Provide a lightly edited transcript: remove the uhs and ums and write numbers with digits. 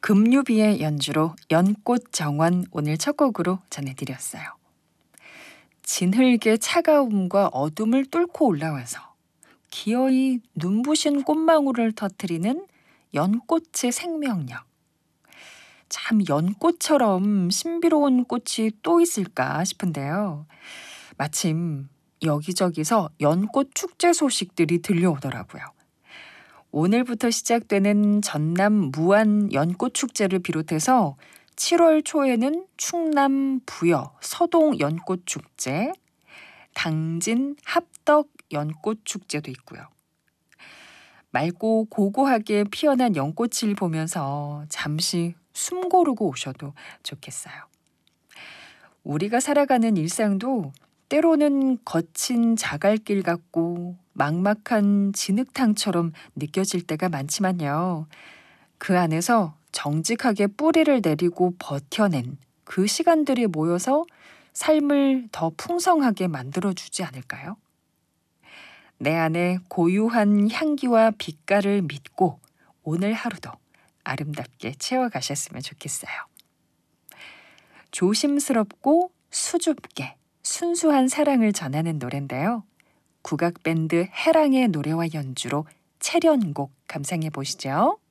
금유비의 연주로 연꽃 정원 오늘 첫 곡으로 전해드렸어요. 진흙의 차가움과 어둠을 뚫고 올라와서 기어이 눈부신 꽃망울을 터뜨리는 연꽃의 생명력. 참 연꽃처럼 신비로운 꽃이 또 있을까 싶은데요. 마침 여기저기서 연꽃 축제 소식들이 들려오더라고요. 오늘부터 시작되는 전남 무안 연꽃축제를 비롯해서 7월 초에는 충남 부여 서동 연꽃축제, 당진 합덕 연꽃축제도 있고요. 맑고 고고하게 피어난 연꽃을 보면서 잠시 숨 고르고 오셔도 좋겠어요. 우리가 살아가는 일상도 때로는 거친 자갈길 같고 막막한 진흙탕처럼 느껴질 때가 많지만요. 그 안에서 정직하게 뿌리를 내리고 버텨낸 그 시간들이 모여서 삶을 더 풍성하게 만들어주지 않을까요? 내 안에 고유한 향기와 빛깔을 믿고 오늘 하루도 아름답게 채워가셨으면 좋겠어요. 조심스럽고 수줍게 순수한 사랑을 전하는 노래인데요. 국악밴드 해랑의 노래와 연주로 채련곡 감상해 보시죠.